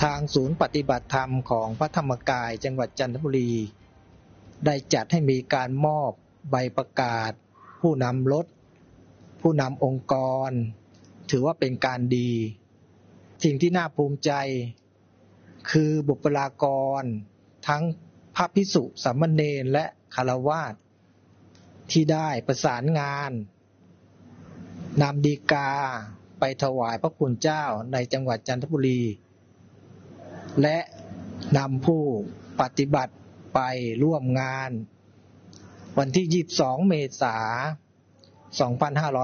ทางศูนย์ปฏิบัติธรรมของพระธรรมกายจังหวัดจันทบุรีได้จัดให้มีการมอบใบประกาศผู้นำรถผู้นำองค์กรถือว่าเป็นการดีสิ่งที่น่าภูมิใจคือบุคลากรทั้งพระภิกษุสามเณรและฆราวาสที่ได้ประสานงานนำฎีกาไปถวายพระคุณเจ้าในจังหวัดจันทบุรีและนำผู้ปฏิบัติไปร่วมงานวันที่22เมษายน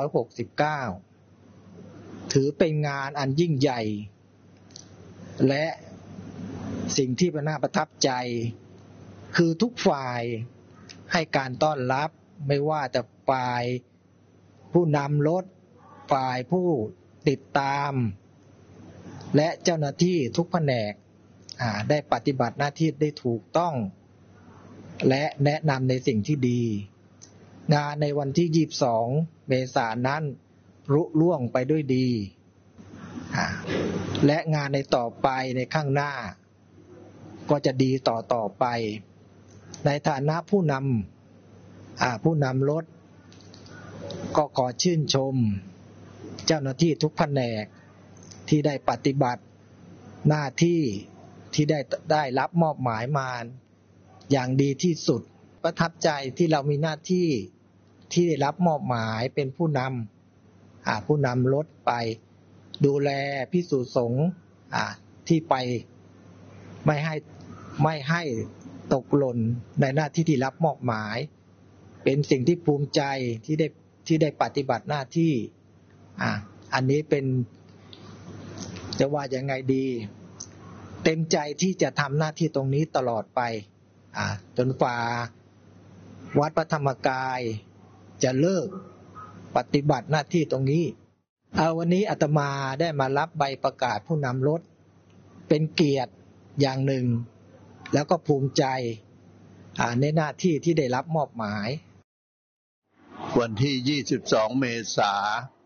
2569ถือเป็นงานอันยิ่งใหญ่และสิ่งที่น่าประทับใจคือทุกฝ่ายให้การต้อนรับไม่ว่าจะฝ่ายผู้นำรถฝ่ายผู้ติดตามและเจ้าหน้าที่ทุกแผนกได้ปฏิบัติหน้าที่ได้ถูกต้องและแนะนำในสิ่งที่ดีงานในวันที่22เมษายนนั้นรุ่งร่วงไปด้วยดีและงานในต่อไปในข้างหน้าก็จะดีต่อไปในฐานะผู้นำรถก็ขอชื่นชมเจ้าหน้าที่ทุกแผนกที่ได้ปฏิบัติหน้าที่ที่ได้รับมอบหมายมาอย่างดีที่สุดประทับใจที่เรามีหน้าที่ที่ได้รับมอบหมายเป็นผู้นำรถไปดูแลภิกษุสงฆ์ที่ไปไม่ให้ตกหล่นในหน้าที่ที่รับมอบหมายเป็นสิ่งที่ภูมิใจที่ได้ปฏิบัติหน้าที่อันนี้เป็นจะว่ายังไงดีเต็มใจที่จะทำหน้าที่ตรงนี้ตลอดไปจนกว่าวัดพระธรรมกายจะเลิกปฏิบัติหน้าที่ตรงนี้วันนี้อาตมาได้มารับใบประกาศผู้นำรถเป็นเกียรติอย่างหนึ่งแล้วก็ภูมิใจในหน้าที่ที่ได้รับมอบหมายวันที่22เมษายน